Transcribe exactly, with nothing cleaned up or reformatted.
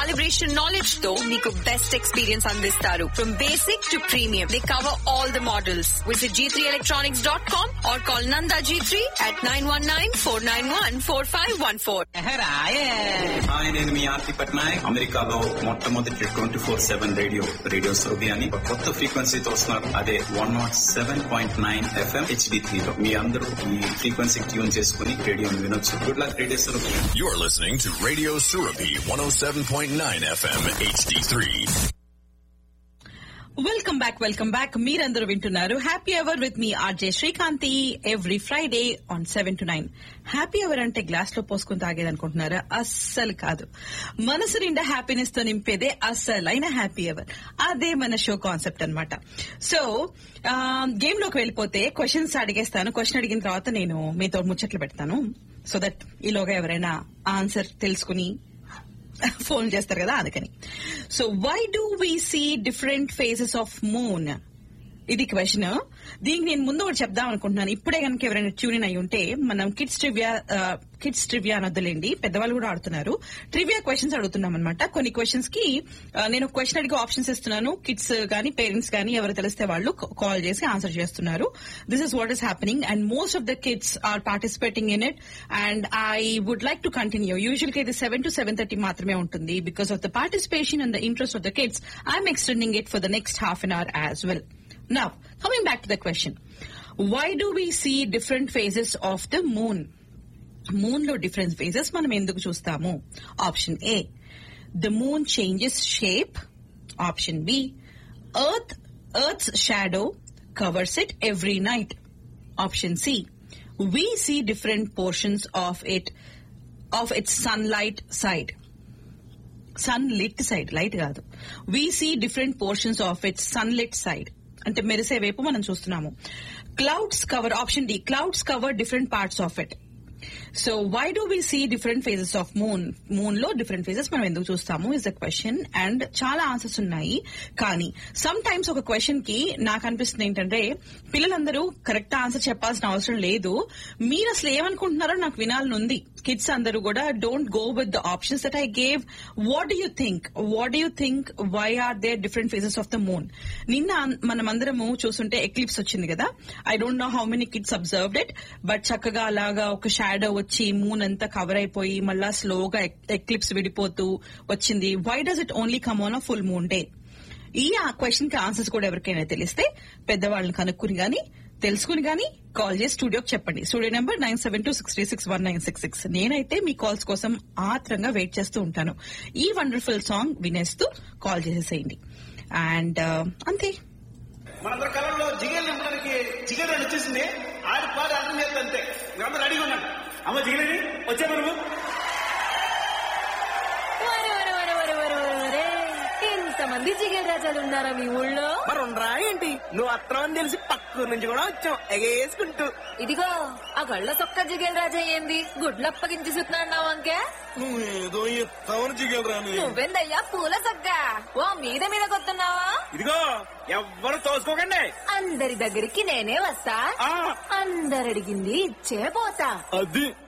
calibration knowledge తో మీకు best experience అందిస్తారు. From basic to premium, they cover all the models. Visit G three electronics dot com or call Nanda G three at nine one nine, four nine one, four five one four. Hi, నేను మీ ఆర్తి పట్నాయక్. అమెరికాలో మొట్టమొదటి twenty four seven radio radio Surabhi అని ఒక కొత్త ఫ్రీక్వెన్సీతో వస్తున్నారు. అదే one not seven point nine FM HD three లో. మీ అందరూ ఈ ఫ్రీక్వెన్సీ ట్యూన్ చేసుకుని రేడియోని వినొచ్చు. Good luck radio Surabhi. You're listening to Radio Surabhi one oh seven point nine F M H D three. Welcome back welcome back మీరందరూ వింటున్నారు happy hour with me RJ Srikanthi every Friday on seven to nine. Happy hour అంటే glass లో పోసుకుని తాగేదనుకుంటున్నారా? అస్సలు కాదు. మనసు నిండా happiness తో నింపేదే అస్సలైన హ్యాపీ అవర్. అదే మన షో కాన్సెప్ట్ అన్నమాట. సో గేమ్ లోకి వెళ్ళిపోతే క్వశ్చన్స్ అడిగేస్తాను. క్వశ్చన్ అడిగిన తర్వాత నేను మీతో ముచ్చట్లు పెడతాను. సో దట్ ఈలోగా ఎవరైనా ఆన్సర్ తెలుసుకుని ఫోన్ చేస్తారు కదా, అందుకని. So why do we see different phases of moon? ఇది క్వశ్చన్. దీనికి నేను ముందు ఒకటి చెప్దాం అనుకుంటున్నాను. ఇప్పుడే కనుక ఎవరైనా ట్యూన్ ఇన్ అయి ఉంటే, మనం కిడ్స్ ట్రివియా కిడ్స్ ట్రివియా అనొద్దులేండి, పెద్దవాళ్ళు కూడా ఆడుతున్నారు. ట్రివియా క్వశ్చన్స్ అడుగుతున్నాం అనమాట. కొన్ని క్వశ్చన్స్ కి నేను క్వశ్చన్ అడిగి ఆప్షన్స్ ఇస్తున్నాను. కిడ్స్ గానీ పేరెంట్స్ గానీ ఎవరు తెలిస్తే వాళ్ళు కాల్ చేసి ఆన్సర్ చేస్తున్నారు. This is what is happening and most of the kids are participating in it and I would like to continue. Usual గా ఇది సెవెన్ టు సెవెన్ థర్టీ మాత్రమే ఉంటుంది. Because of the participation and the interest of the kids, I'm extending it for the next half an hour as well. Now, coming back to the question, why do we see different phases of the moon? Moon lo different phases manam enduku chustamu? Option A, the moon changes shape. Option B, earth earth's shadow covers it every night. Option C, we see different portions of it of its sunlight side. Sunlit side, light kaadu. We see different portions of its sunlit side. అంటే మెరిసే వైపు మనం చూస్తున్నాము. Clouds cover, option D, clouds cover different parts of it. So why do we see different phases of moon? Moon లో different phases మనం ఎందుకు చూస్తాము is the question. And చాలా ఆన్సర్స్ ఉన్నాయి. కానీ సమ్ టైమ్స్ ఒక క్వశ్చన్ కి నాకు అనిపిస్తుంది ఏంటంటే, పిల్లలందరూ కరెక్ట్ ఆన్సర్ చెప్పాల్సిన అవసరం లేదు, మీరు అసలు ఏమనుకుంటున్నారో నాకు వినాలని ఉంది. కిడ్స్ అందరూ కూడా don't go with the options that I gave. What do you think? What do you think? Why are there different phases of the moon? నిన్న మనం అందరము చూస్తుంటే ఎక్లిప్స్ వచ్చింది కదా. I don't know how many kids observed it, but చక్కగా అలాగా ఒక shadow వచ్చి మూన్ అంతా కవర్ అయిపోయి మళ్ళా స్లోగా ఎక్లిప్స్ విడిపోతూ వచ్చింది. Why does it only come on a full moon day? ఈ ఆ క్వశ్చన్ కి ఆన్సర్స్ కూడా ఎవరికైనా తెలిస్తే పెద్దవాళ్ళని కనుక్కుని గానీ తెలుసుకుని గానీ కాల్ చేసి స్టూడియోకి చెప్పండి. Studio number nine seven two six three six one nine six six. నేనైతే మీ కాల్స్ కోసం ఆత్రంగా వెయిట్ చేస్తూ ఉంటాను. ఈ వండర్ఫుల్ సాంగ్ వినేస్తూ కాల్ చేసేసేయండి. అండ్ అంతే. మనందరి కాలంలో జిగేలు నింపడానికి జిగేలు వచ్చేసింది. ఆడి పాడు అర్థం చేస్తా అంతే. మీరందరూ రెడీగా ఉన్నాను. అమ్మ జిగేలని వచ్చే మనము ఇంతమంది జిగేల్ రాజాలు ఉన్నారా మీ ఊళ్ళో? మరి ఉండరా ఏంటి? నువ్వు అత్రం తెలిసి పక్క నుంచి కూడా వచ్చాం ఎగేసుకుంటూ. ఇదిగో ఆ గళ్ళ సొక్క జిగేల్ రాజా ఏంది గుడ్లు అప్పగించి సుతున్నావు అంకే? నువ్వేదో ఎత్తావని జిగేలు రాని. నువ్వెందయ్యా పూల సొక్క ఓ మీద మీద కొత్తున్నావా? ఇదిగో ఎవ్వరు తోసుకోకండి. అందరి దగ్గరికి నేనే వస్తా, అందరు అడిగింది ఇచ్చే పోతా. అది